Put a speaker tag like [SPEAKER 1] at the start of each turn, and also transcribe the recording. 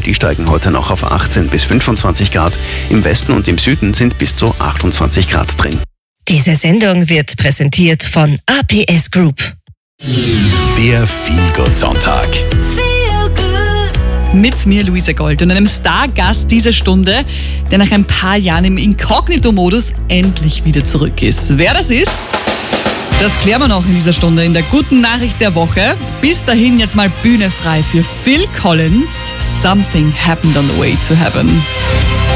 [SPEAKER 1] die steigen heute noch auf 18 bis 25 Grad. Im Westen und im Süden sind bis zu 28 Grad drin.
[SPEAKER 2] Diese Sendung wird präsentiert von APS Group.
[SPEAKER 3] Der Feel-Good-Sonntag.
[SPEAKER 4] Mit mir, Luisa Gold, und einem Stargast dieser Stunde, der nach ein paar Jahren im Inkognito-Modus endlich wieder zurück ist. Wer das ist, das klären wir noch in dieser Stunde in der guten Nachricht der Woche. Bis dahin jetzt mal Bühne frei für Phil Collins. Something happened on the way to heaven.